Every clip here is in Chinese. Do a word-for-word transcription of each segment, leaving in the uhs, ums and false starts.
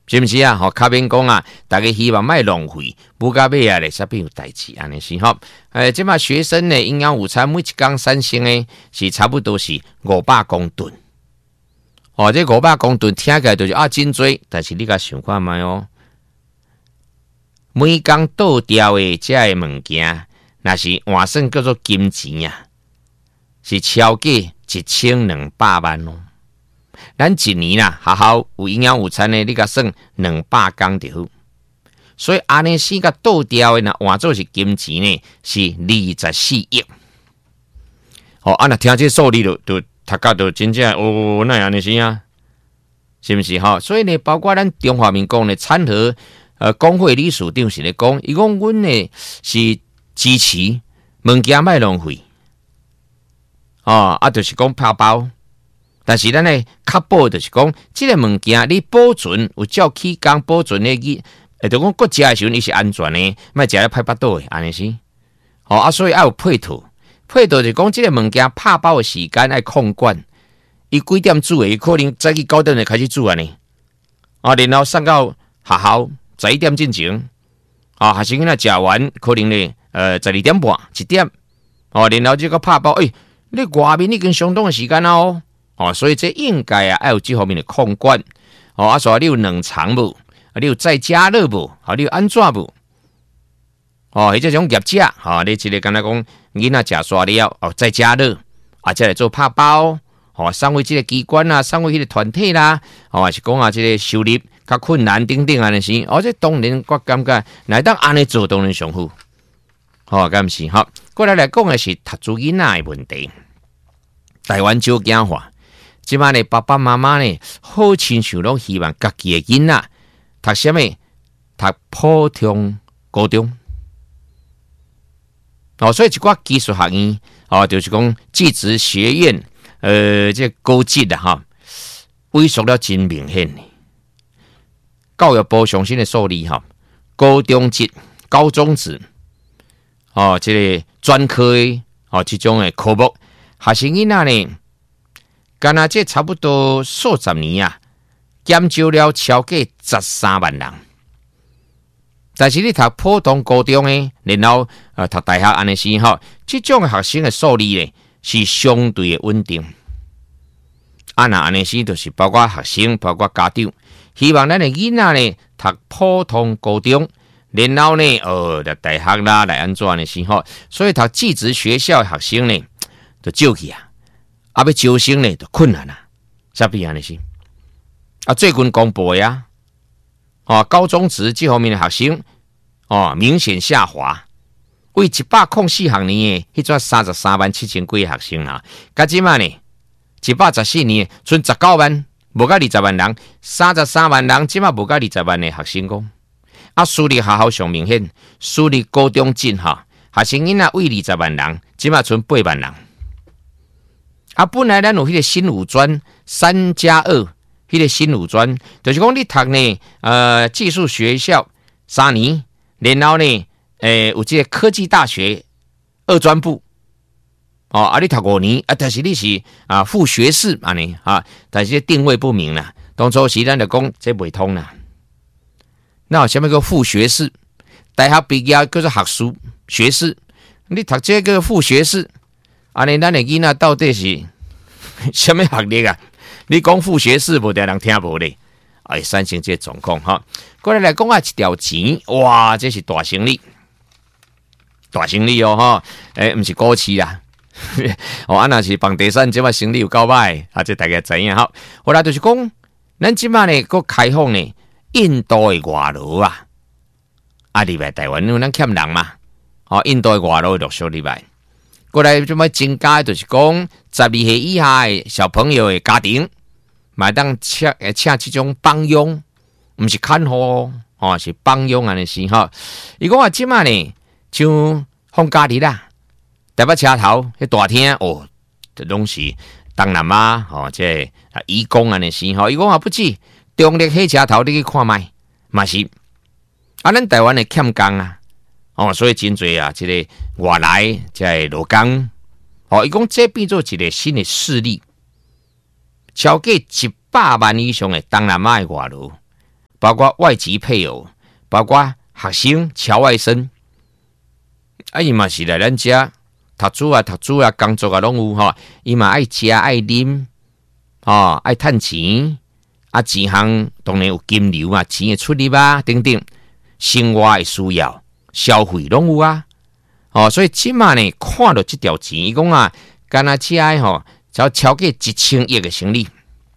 是不是啊？吼，卡免讲啊，大家希望卖浪费，不加尾啊咧，啥边有代志安尼是吼。诶，即马学生呢，营养午餐每一天产生呢是差不多是五百公吨。哦，这五百公吨听起来就是啊真多，但是你甲想看卖哦，每天倒掉的这个物件，那是换算叫做金钱啊，是超过一千两百万哦。咱一年啦，好好有营养午餐呢，你甲算两百工就好。所以安尼四个倒掉的呢，换做是金钱呢，是二十四亿。哦，啊那听这数字就就读到就真正哦，那安尼是啊，是不是哈？所以呢，包括咱中华民国呢，产和呃工会理事长是咧讲，伊讲阮呢是支持物件卖浪费，哦啊，就是讲拍包。但是咱呢，确保就是讲，这个物件你保存有照期间保存的去，诶，就讲国食的时候你是安全的，卖食咧歹巴倒的，安尼是。哦啊，所以要有配套，配套就是讲，这个物件拍包的时间要控管，伊几点煮的，伊可能早起九点就开始煮啊呢。啊，然后送到学校十一点进前，啊，学生仔食完可能呢，呃，十二点半一点，哦，然后这个拍包，诶、欸，你外面已经相当的时间了哦。哦，所以这应该啊，要有这方面的控管。哦，啊，所以你有冷藏无？啊，你有再加热无？啊，你有安怎无？哦，迄这种业者，哈、哦，你一个敢若讲囡仔食煞了，哦，再加热，啊，再来做拍包，哦，送回这个机关啊，送回迄个团体啦，哦，还是讲啊，这个收入较困难等等安尼是，哦，这当然我感觉来当安尼做当然上好。哦，敢是好。过来来讲的是读书囡仔的问题，台湾少囝化。即摆呢，爸爸妈妈呢，好亲像拢希望家己的囡仔读什么？读普通高中。哦，所以一寡技术学院，哦，就是讲技职学院，呃，这高职啦，哈，萎缩了真明显呢。教育部上新的数字哈，高中职、高中职，哦，这个专科的哦，这种的科目，学生囡仔呢？干那这差不多数十年啊，减少了超过十三万人。但是你读普通高中诶，然后呃读大学安尼时候，这种的学生的数字咧是相对的稳定。啊，那安尼时就是包括学生，包括家长，希望咱的囡仔呢读普通高中，然后呢呃读大学啦来安怎的时候，所以读技职学校的学生呢就少去啊。啊，要招生呢，就困难啊，啥必然的是啊，最近公布的啊，哦，高中职这方面的学生哦，明显下滑，为一百零四学年的迄阵三十三万七千几个学生啊，甲即卖呢，一百十四年剩十九万，无到二十万人，三十三万人，即卖无到二十万的学生讲，啊，私立学校上明显，私立高中进哈，学生囡仔为二十万人，即卖剩八万人。啊，本来咱有迄个新五专三加二，迄个新五专，就是讲你读呢，呃，技术学校三年，然后呢，诶、呃，有这个科技大学二专部，哦，啊，你读五年，啊，但是你是啊副学士安尼啊，但是定位不明啦，当初时咱就讲这袂通啦。那有什么叫副学士？大学毕业叫做学士、学士，你读这个副学士。安尼，咱的囡仔到底是什么学历啊？你讲副学士，无得人听无咧。哎，产生这状况哈。过来来讲啊，一条钱，哇，这是大生意，大生意哦哈。诶、欸，不是股市啦。哦，安那是房地产，即摆生意有够歹，啊，这大家知影哈。后来就是讲，咱即摆呢，个开放呢，印度的外劳啊，啊，入来台湾，因为咱欠人嘛，哦，印度的外劳陆续入来。过来这么增加，就是讲十二岁以下的小朋友的家庭，买当请请这种帮佣，不是看护哦，是帮佣安尼是哈。伊讲话即马呢，像放假日啦，台北车头迄大厅哦，这拢是东南亚哦，这义工安尼是哈。伊讲话不止中立火车头，你去看卖，嘛是啊，咱台湾的欠工啊。哦，所以真侪啊，这个外来在劳工，哦，伊讲这变做一个新的势力，超过一百万以上的东南亚的外劳， 包括外籍配偶，包括学生、侨外生，啊，伊嘛是来咱遮读书啊、读书啊、工作啊，拢有吼。伊嘛爱食、爱啉，哦，爱趁钱，啊，钱项当然有金流啊，钱的出入啊，等等，生活的需要、消费拢有啊。哦，所以即马呢，看到这条钱，伊讲啊，干那遮吼，只要超过一千亿的生意。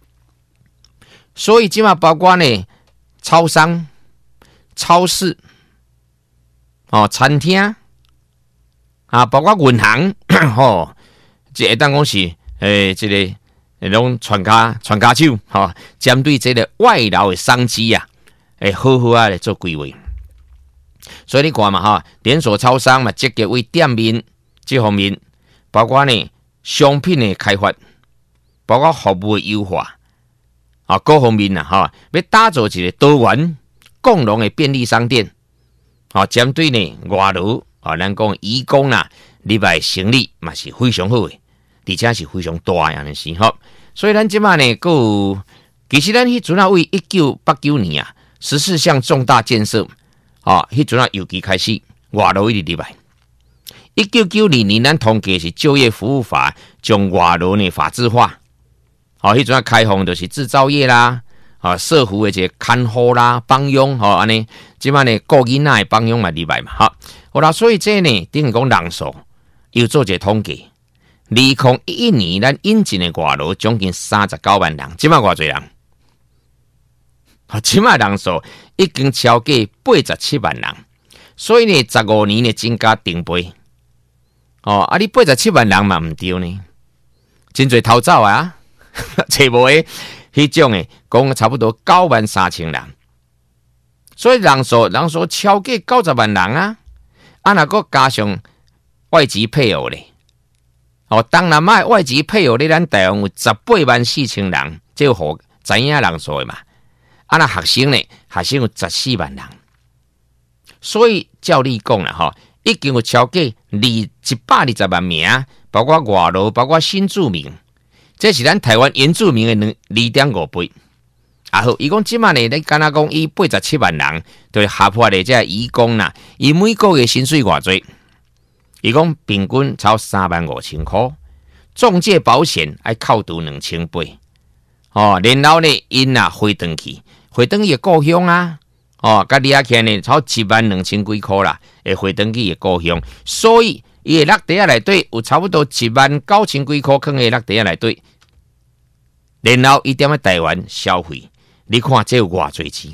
所以即马包括呢，超商、超市、哦，餐厅啊，包括银行，吼、哦，即会当讲是诶，即、这个拢传家传家手，吼、哦，针对这个外劳的商机啊，会好好啊来做规划。所以你看嘛，哈，连锁超商嘛，积极为店面这方面，包括呢商品的开发，包括服务的优化。啊，各方面啊，哈，要打造一个多元共融的便利商店，啊，针对呢外劳啊，咱讲移工啦，入来生意嘛是非常好的，而且是非常大样的事吼。所以咱即马呢，有其实咱迄阵啊，为一九八九年啊，十四项重大建设，啊，迄阵啊尤其开始外劳一直入来。一九九二年，咱通过是就业服务法，将外劳呢法制化。好，迄阵啊开放就是制造业啦，啊，社服的这看护啦、帮佣，吼安尼，即摆呢顾囡仔的帮佣嘛入来嘛，哈，好啦，所以这呢等于讲人数又做一个统计，二零一一年咱引进的外劳将近三十九万人，即摆偌侪人？啊，即摆人数已經超過八十七萬人，所以呢，十五年的增加定倍。哦，啊，你八十七萬人嘛唔對呢，真侪偷走啊！找無誒，迄種誒，講差不多九萬三千人，所以人數人數超過九十萬人啊！啊，若個加上外籍配偶咧，哦，當然嘛，外籍配偶咧，咱台灣有十八萬四千人，即係好知影人數誒嘛。啊，那學生咧，學生有十四萬人，所以照你講啦，吼，已經有超過二一百二十萬名，包括外勞，包括新住民。這是咱台灣原住民的二點五倍。啊好，伊講即馬呢，你敢若講伊八十七萬人，對下坡的這移工啦，伊每個月薪水偌濟？伊講平均超三萬五千塊，中介保險要扣除兩千八。哦，然後呢，因啊回轉去，回轉去故鄉啊，哦，甲離起呢超一萬兩千幾塊啦，會回轉去嘅故鄉，所以伊嘅落地啊內底有差不多一萬九千幾塊囥喺落地啊內底。然後伊踮喺台灣消費，你看這有偌濟錢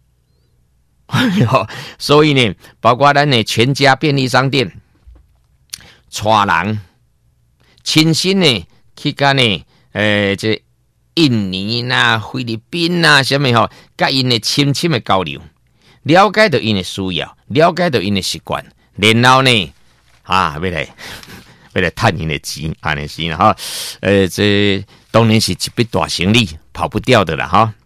講，所以呢，包括咱的全家便利商店，帶人親身呢去甲呢，誒，這印尼啦、菲律賓啦，什麼吼，甲因的深深的交流，了解到因的需要，了解到因的習慣，然後呢，啊，要來要來賺因的錢，安尼是啦，哈，誒，這當然是一筆大生意，跑不掉的啦，哈。